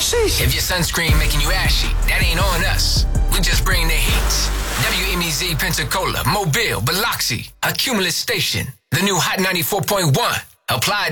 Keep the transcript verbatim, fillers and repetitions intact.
Sheesh. If your sunscreen making you ashy, that ain't on us. We just bring the heat. W M E Z Pensacola, Mobile, Biloxi, a Cumulus station. The new Hot ninety-four point one. Applied